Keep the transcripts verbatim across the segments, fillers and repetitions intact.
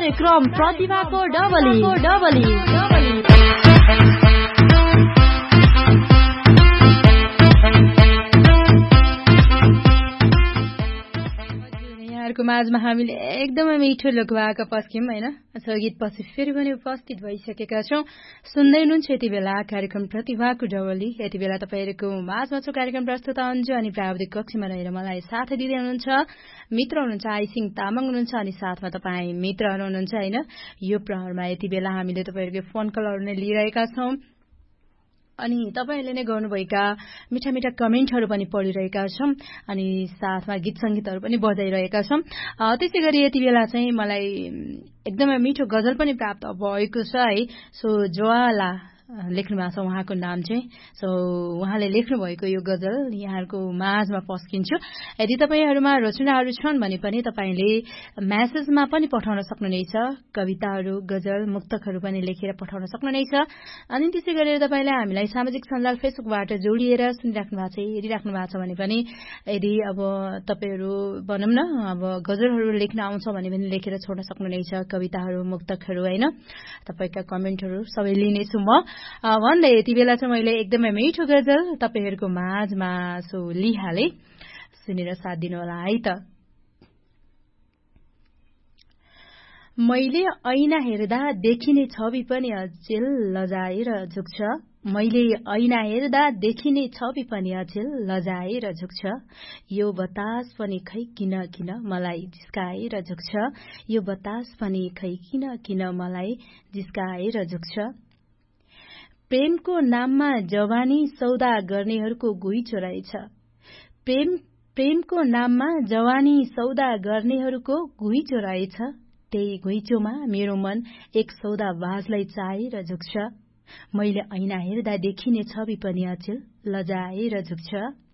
कार्यक्रम प्रतिभाको डबली डबली माझमा हामीले एकदमै मिठो लोकवाका पस्क्यौं हैन गीत पछि फेरि पनि उपस्थित भइसकेका छौं। सुन्दै हुनुहुन्छ यति बेला कार्यक्रम प्रतिभाको डबली। यति बेला तपाईहरुको माझमा छ कार्यक्रम प्रस्तुत अन्जु अनि प्राविधिक कक्षमा रहेर मलाई साथ दिँदै हुनुहुन्छ मित्र हुनुहुन्छ आइसिङ तामाङ हुनुहुन्छ अनि साथमा तपाई मित्रहरु हुनुहुन्छ हैन। यो प्रहरमा यति बेला हामीले तपाईहरुको फोन कलहरु नै लिइरहेका छौं अनि तपाईहरुले नै गर्नुभएका मिठा मिठा कमेन्टहरु पनि पढिरहेका छौं अनि साथमा गीत संगीतहरु पनि बजाइरहेका छौं। त्यसैगरी यति बेला चाहिँ मलाई एकदमै मिठो गजल पनि प्राप्त भएको छ है। सो ज्वाला लेख्नु भएको छ उहाँको नाम चाहिँ। सो उहाँले लेख्नु भएको यो गजल यहाँहरुको माझमा पस्किन्छु। यदि तपाईहरुमा रचनाहरु छन् भने पनि तपाईले मेसेजमा पनि पठाउन सक्नुहुनेछ। कविताहरु गजल मुक्तकहरु पनि लेखेर पठाउन सक्नुहुनेछ। अनि त्यसै गरेर तपाईले हामीलाई सामाजिक सञ्जाल फेसबुकबाट जोडिएर सुनिराख्नु भएको छ हेरिराख्नु भएको छ भने पनि यदि अब तपाईहरु भनौं न अब गजलहरु लेख्न आउँछ भने पनि लेखेर छोड्न सक्नुहुनेछ। कविताहरु मुक्तकहरु हैन तपाईका कमेन्टहरु सबै लिनेछु म भन्दै यति बेला चाहिँ मैले एकदमै मिठो गजल तपाईहरुको माझमा सो लिहाले सुनेर साथ दिनु होला है त। मैले ऐना हेर्दा देखिने छवि पनि अचेल लजाएर झुक्छ। मैले ऐना हेर्दा देखिने छवि पनि अचेल लजाएर झुक्छ। यो बतास पनि खै किन किन मलाई जिस्काएर झुक्छ। यो बतास पनि खै किन किन मलाई जिस्काएर झुक्छ। प्रेमको नाममा जवानी सौदा गर्नेहरूको घुइँचो रहेछ। प्रेम प्रेमको नाममा जवानी सौदा गर्नेहरूको घुइँचो रहेछ। त्यही घुइँचोमा मेरो मन एक सौदाबाजलाई चाहेर झुक्छ। मैले ऐना हेर्दा देखिने छवि पनि अचेल लजाएर झुक्छ।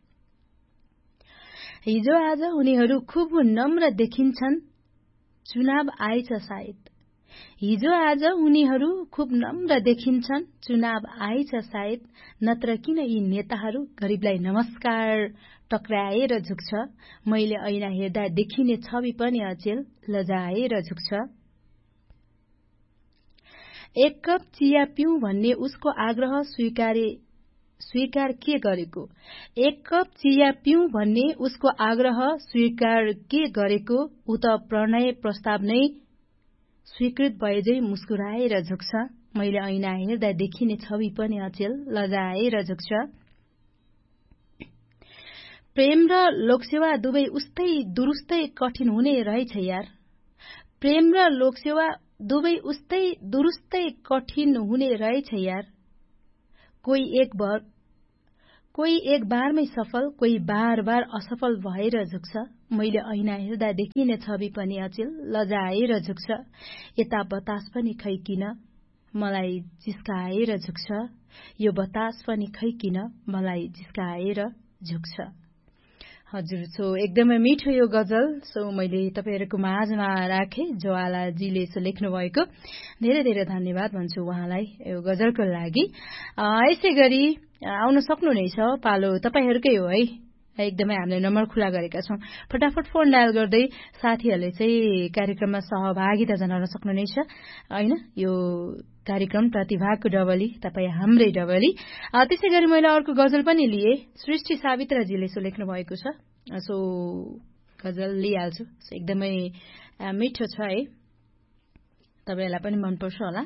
हिजो आज उनीहरू खुब नम्र देखिन्छन् चुनाव आएछ सायद। हिजो आज उनीहरू खुब नम्र देखिन्छन् चुनाव आएछ सायद। नत्र किन यी नेताहरू गरीबलाई नमस्कार टक्राएर झुक्छ। मैले ऐना हेर्दा देखिने छवि पनि अचेल लजाएर झुक्छ। एक कप चिया पिउँ भन्ने उसको आग्रह स्वीकारे स्वीकार के गरेको। एक कप चिया पिउँ भन्ने उसको आग्रह स्वीकार के गरेको। उ त प्रणय प्रस्ताव नै स्वीकृत भएझै मुस्कुराएर झुक्छ। मैले ऐना हेर्दा देखिने छवि पनि अचेल लजाएर झुक्छ। प्रेम र लोकसेवा दुवै उस्तै दुरुस्तै कठिन हुने रहेछ यार। प्रेम र लोकसेवा दुवै उस्तै दुरुस्तै कठिन हुने रहेछ यार। कोही एक बार कोही एक बारमै सफल कोही बार बार असफल भएर झुक्छ। मैले ऐना हेर्दा देखिने छवि पनि अचेल लजाएर झुक्छ। यता बतास पनि खै किन मलाई जिस्काएर झुक्छ। यो बतास पनि खै किन मलाई जिस्काएर झुक्छ। हजुर सो एकदमै मिठो यो गजल सो मैले तपाईहरुको माझमा राखे ज्वालाजीले सो लेख्नु भएको धेरै धेरै धन्यवाद भन्छु उहाँलाई यो गजलको लागि। यसै गरी आउन सक्नुहुनेछ पालो तपाईहरुकै हो है। एकदमै हामीले नम्बर खुला गरेका छौं। फटाफट फोन डायल गर्दै साथीहरुले चाहिँ कार्यक्रममा सहभागिता जनाउन सक्नुहुनेछ हैन। यो कार्यक्रम प्रतिभाको डबली तपाई हाम्रै डबली। त्यसैगरी मैले अर्को गजल पनि लिए सृष्टि सावित्रजीले सो लेख्नु भएको छ। सो गजल लिइहाल्छु। सो एकदमै मिठो छ है तपाईलाई पनि मन पर्छ होला।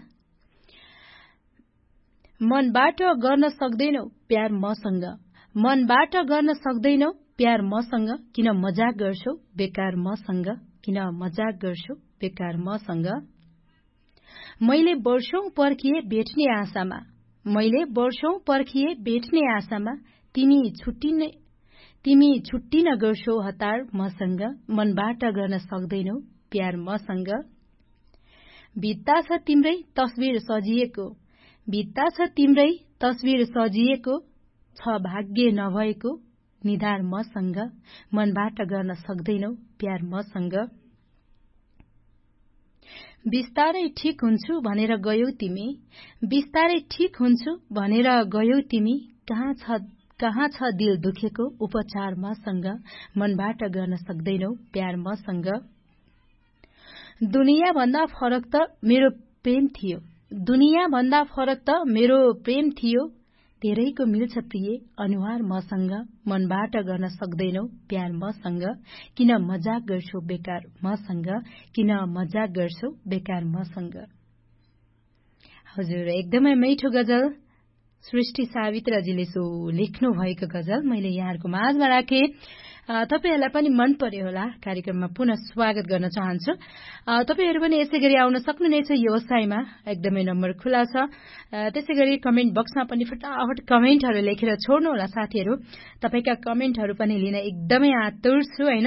मनबाट गर्न सक्दैनौ प्यार मसँग। मनबाट गर्न सक्दैनौ प्यार मसँग। किन मजाक गर्छौ बेकार मसँग। किन मजाक गर्छौ बेकार मसँग। मैले वर्षौं पर्खिए भेट्ने आशामा। मैले वर्षौं पर्खिए भेट्ने आशामा। तिमी छुट्टिन तिमी छुट्टिन गर्छौ हतार मसँग। मनबाट गर्न सक्दैनौ प्यार मसँग। भित्ता छ तिम्रै तस्बिर सजिएको। भित्ता छ तिम्रै तस्बिर सजिएको। छ भाग्य नभएको निधार मसँग। मनबाट गर्न सक्दैनौ प्यार मसँग। बिस्तारै ठीक हुन्छु भनेर गयौ तिमी। बिस्तारै ठीक हुन्छु भनेर गयौ तिमी। कहाँ छ कहाँ छ दिल दुखेको उपचार मसँग। मनबाट गर्न सक्दैनौ प्यार मसँग। दुनिया भन्दा फरक त मेरो प्रेम थियो दुनिया भन्दा फरक त मेरो प्रेम थियो धेरैको मिल्छ प्रिय अनुहार मसँग मनबाट गर्न सक्दैनौ प्यार मसँग किन मजाक गर्छौ बेकार मसँग किन मजाक गर्छौ बेकार मसँग। हजुर एकदमै मिठो गजल सृष्टि सावित्रजीले सो लेख्नु भएको गजल मैले यहाँहरुको माझमा राखे। तपाईहरुलाई पनि मन पर्यो होला। कार्यक्रममा पुनः स्वागत गर्न चाहन्छु। तपाईहरु पनि यसैगरी आउन सक्नुहुनेछ व्यवसायमा एकदमै नम्बर खुला छ। त्यसैगरी कमेन्ट बक्समा पनि फटाफट कमेन्टहरु लेखेर छोड्नु होला साथीहरु। तपाईका कमेन्टहरु पनि लिन एकदमै आतुर छु हैन।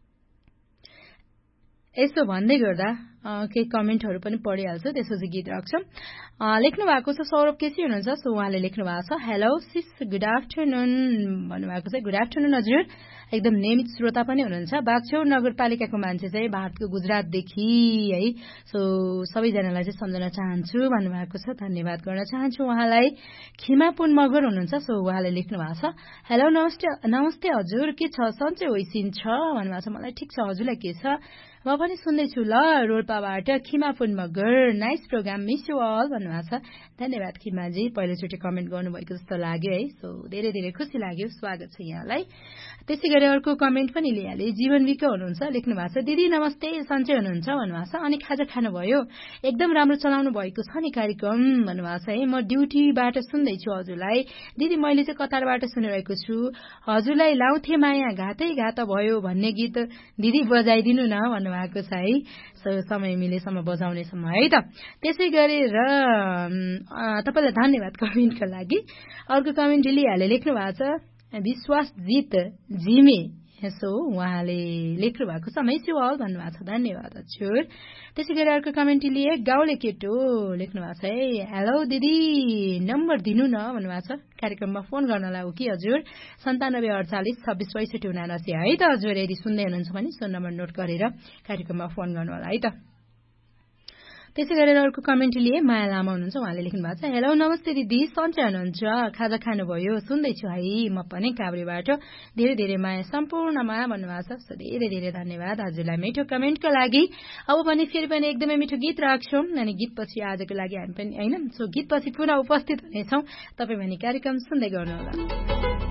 यसो भन्दै गर्दा केही कमेन्टहरु पनि पढिहाल्छु त्यसपछि गीत राख्छौं। लेख्नु भएको छ सौरभ केसी हुनुहुन्छ सो उहाँले लेख्नु भएको छ हेलो सिस गुड आफ्टरनुन भन्नु भएको छ। गुड आफ्टरनुन हजुर एकदम नियमित श्रोता पनि हुनुहुन्छ। बागछौ नगरपालिकाको मान्छे चाहिँ भारतको गुजरात देखि है सो सबैजनालाई चाहिँ सम्झन चाहन्छु भन्नुभएको छ। धन्यवाद गर्न चाहन्छु उहाँलाई। खिमापुन मगर हुनुहुन्छ सो उहाँले लेख्नु भएको छ हेलो नमस्ते नमस्ते हजुर के छ सन्चै होइसिन्छ भन्नुभएको छ। मलाई ठिक छ हजुरलाई के छ म पनि सुन्दैछु ल रोल्पाबाट खिमापुन Magar nice program miss you all भन्नुभएको छ। धन्यवाद खिमाजी पहिलोचोटि कमेन्ट गर्नुभएको जस्तो लाग्यो है सो धेरै धेरै खुसी लाग्यो स्वागत छ यहाँलाई। त्यसैगरी अर्को कमेन्ट पनि लिइहाले जीवन विक हुनुहुन्छ लेख्नु भएको छ दिदी नमस्ते सन्चै हुनुहुन्छ भन्नुभएको छ। अनि खाजा खानुभयो एकदम राम्रो चलाउनु भएको छ नि कार्यक्रम भन्नुभएको छ है। म ड्युटीबाट सुन्दैछु हजुरलाई दिदी मैले चाहिँ कतारबाट सुनिरहेको छु। हजुरलाई लाउँथे माया घातै घात भयो भन्ने गीत दिदी बजाइदिनु न भन्नुभएको छ है। सो समय मिलेसम्म बजाउनेसम्म है त। त्यसै गरेर तपाईलाई धन्यवाद कमेन्टको लागि। अर्को कमेन्ट लिइहाले लेख्नु भएको छ विश्वास जित जिमे सो उहाँले लेख्नु भएको छ मैसु अल भन्नुभएको छ। धन्यवाद हजुर। त्यसै गरी अर्को कमेन्ट लिए गाउँले केटो लेख्नु भएको छ है हेलो दिदी नम्बर दिनु न भन्नुभएको छ। कार्यक्रममा फोन गर्नलाई हो कि हजुर सन्तानब्बे अडचालिस छब्बिस पैसठी उनासी है त हजुर। यदि सुन्दै हुनुहुन्छ भने सो नम्बर नोट गरेर कार्यक्रममा फोन गर्नु होला है त। त्यसै गरेर अर्को कमेन्ट लिए माया लामा हुनुहुन्छ उहाँले लेख्नु भएको छ हेलो नमस्ते दिदी सन्चै हुनुहुन्छ खाजा खानुभयो सुन्दैछु है म पनि काभ्रेबाट धेरै धेरै माया सम्पूर्णमा भन्नुभएको छ। सो धेरै धेरै धन्यवाद हजुरलाई मिठो कमेन्टको लागि। अब पनि फेरि पनि एकदमै मिठो गीत राख्छौं अनि गीतपछि आजको लागि हामी पनि हैन सो गीतपछि पुनः उपस्थित हुनेछौं। तपाई पनि कार्यक्रम सुन्दै गर्नुहोला।